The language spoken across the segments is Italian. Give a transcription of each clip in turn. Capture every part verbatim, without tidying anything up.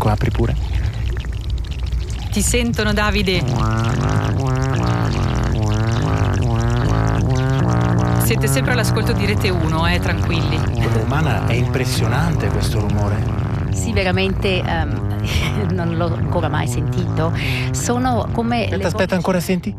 Ecco, apri pure. Ti sentono, Davide? Siete sempre all'ascolto di Rete uno, eh, tranquilli. Romana, è impressionante questo rumore. Sì, veramente um, non l'ho ancora mai sentito. Sono come Aspetta, le aspetta, voci... ancora senti?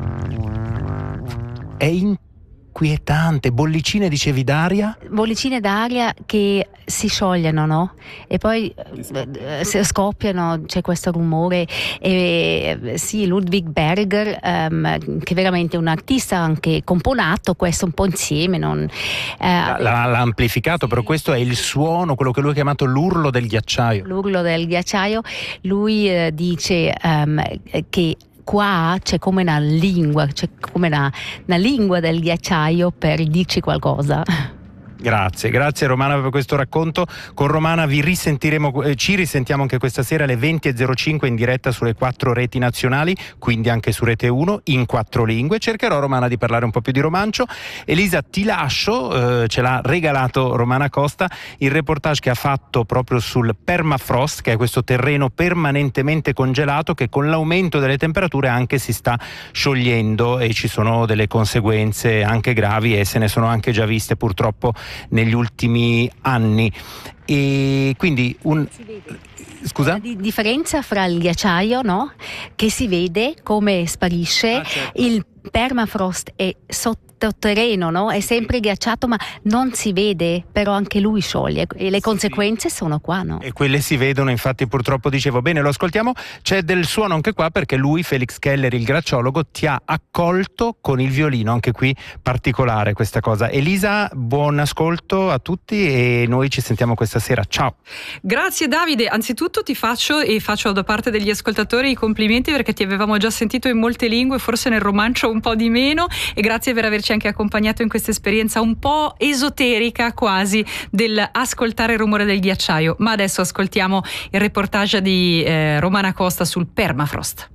È inquietante. Bollicine, dicevi, d'aria? bollicine d'aria che si sciogliano, no? E poi eh, se scoppiano, c'è questo rumore. E, eh, sì, Ludwig Berger, um, che è veramente un artista anche componato questo un po' insieme. Non, eh, L'ha, l'ha amplificato, sì. Però questo è il suono, quello che lui ha chiamato l'urlo del ghiacciaio. L'urlo del ghiacciaio. Lui eh, dice um, che qua c'è come una lingua, c'è come una, una lingua del ghiacciaio per dirci qualcosa. Grazie, grazie Romana per questo racconto. Con Romana vi risentiremo, eh, ci risentiamo anche questa sera alle venti e zero cinque in diretta sulle quattro reti nazionali, quindi anche su Rete uno in quattro lingue. Cercherò, Romana, di parlare un po' più di romancio. Elisa, ti lascio, eh, ce l'ha regalato Romana Costa, il reportage che ha fatto proprio sul permafrost, che è questo terreno permanentemente congelato che con l'aumento delle temperature anche si sta sciogliendo e ci sono delle conseguenze anche gravi e se ne sono anche già viste purtroppo negli ultimi anni. E quindi un scusa? La di- differenza fra il ghiacciaio, no? Che si vede come sparisce, ah, certo. Il permafrost è sottoterreno, no? È sempre ghiacciato, ma non si vede, però anche lui scioglie e le conseguenze sono qua, no? E quelle si vedono, infatti purtroppo dicevo. Bene, lo ascoltiamo, c'è del suono anche qua perché lui, Felix Keller, il glaciologo, ti ha accolto con il violino, anche qui particolare questa cosa. Elisa, buon ascolto a tutti e noi ci sentiamo questa sera, ciao. Grazie Davide, anzitutto ti faccio e faccio da parte degli ascoltatori i complimenti perché ti avevamo già sentito in molte lingue, forse nel romancio un po' di meno, e grazie per averci anche accompagnato in questa esperienza un po' esoterica quasi del ascoltare il rumore del ghiacciaio. Ma adesso ascoltiamo il reportage di eh, Romana Costa sul permafrost.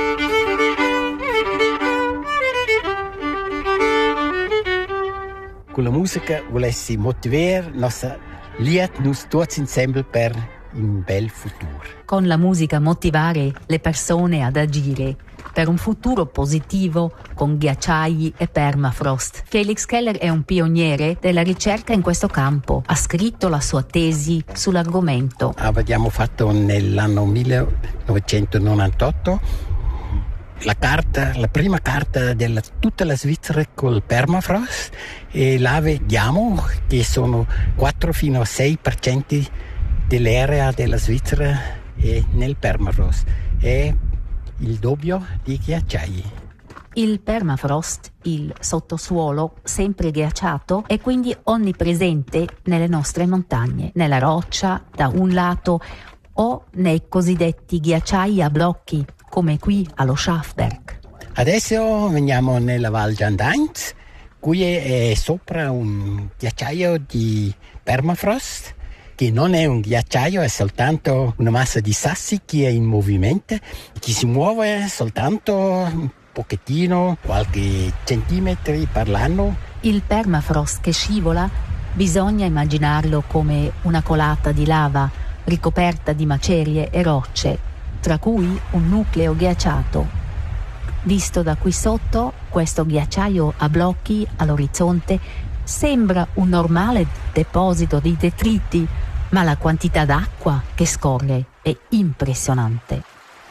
Con la musica volessi motivare nostra liet nus tutti insieme per un bel futuro. Con la musica motivare le persone ad agire per un futuro positivo con ghiacciai e permafrost. Felix Keller è un pioniere della ricerca in questo campo. Ha scritto la sua tesi sull'argomento. Abbiamo fatto nell'anno millenovecentonovantotto la carta, la prima carta della tutta la Svizzera col permafrost e là vediamo che sono quattro fino a sei per cento dell'area della Svizzera è nel permafrost. È il doppio di ghiacciai. Il permafrost, il sottosuolo sempre ghiacciato, è quindi onnipresente nelle nostre montagne, nella roccia da un lato o nei cosiddetti ghiacciai a blocchi, come qui allo Schafberg. Adesso veniamo nella Val Gendainz, qui è sopra un ghiacciaio di permafrost, che non è un ghiacciaio, è soltanto una massa di sassi che è in movimento, che si muove soltanto un pochettino, qualche centimetro per l'anno. Il permafrost che scivola bisogna immaginarlo come una colata di lava ricoperta di macerie e rocce, tra cui un nucleo ghiacciato. Visto da qui sotto, questo ghiacciaio a blocchi all'orizzonte sembra un normale deposito di detriti, ma la quantità d'acqua che scorre è impressionante.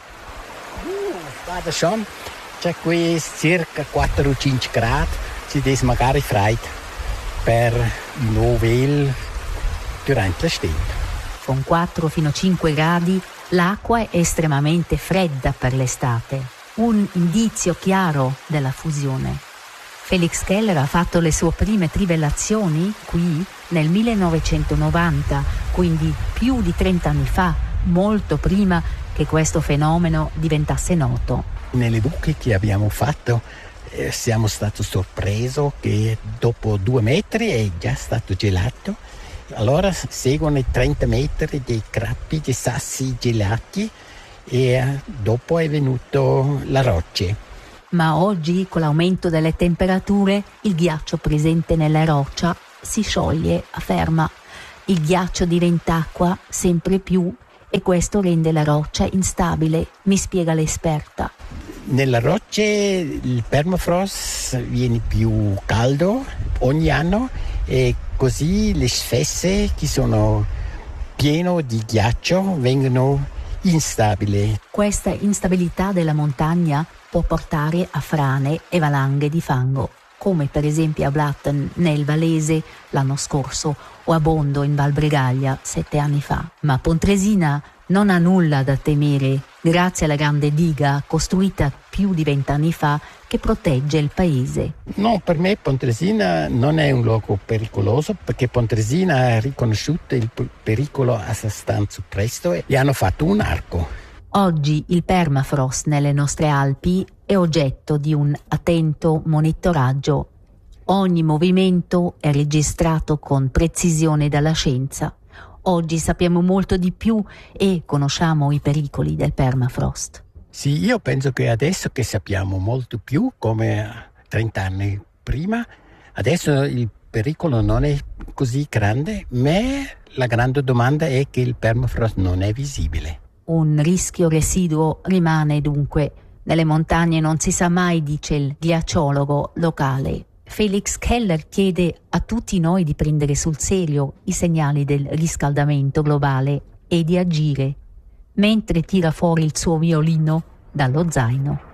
Uh, guarda schon, c'è qui circa quattro o cinque gradi, si è magari freddo per il novel durante l'estate. Con quattro fino a cinque gradi l'acqua è estremamente fredda per l'estate, un indizio chiaro della fusione. Felix Keller ha fatto le sue prime trivellazioni qui nel millenovecentonovanta, quindi più di trenta anni fa, molto prima che questo fenomeno diventasse noto. Nelle buche che abbiamo fatto eh, siamo stati sorpresi che dopo due metri è già stato gelato. Allora seguono i trenta metri dei crappi di sassi gelati e dopo è venuto la roccia. Ma oggi, con l'aumento delle temperature, il ghiaccio presente nella roccia si scioglie a ferma. Il ghiaccio diventa acqua sempre più e questo rende la roccia instabile, mi spiega l'esperta. Nella roccia il permafrost viene più caldo ogni anno e così le sfesse che sono piene di ghiaccio vengono instabili. Questa instabilità della montagna può portare a frane e valanghe di fango, come per esempio a Blatten nel Valese l'anno scorso o a Bondo in Val Bregaglia sette anni fa. Ma Pontresina non ha nulla da temere grazie alla grande diga costruita più di vent'anni fa che protegge il paese. No, per me Pontresina non è un luogo pericoloso perché Pontresina ha riconosciuto il pericolo abbastanza presto e gli hanno fatto un arco. Oggi il permafrost nelle nostre Alpi è oggetto di un attento monitoraggio. Ogni movimento è registrato con precisione dalla scienza. Oggi sappiamo molto di più e conosciamo i pericoli del permafrost. Sì, io penso che adesso che sappiamo molto più, come trenta anni prima, adesso il pericolo non è così grande, ma la grande domanda è che il permafrost non è visibile. Un rischio residuo rimane dunque. Nelle montagne non si sa mai, dice il glaciologo locale. Felix Keller chiede a tutti noi di prendere sul serio i segnali del riscaldamento globale e di agire, mentre tira fuori il suo violino dallo zaino.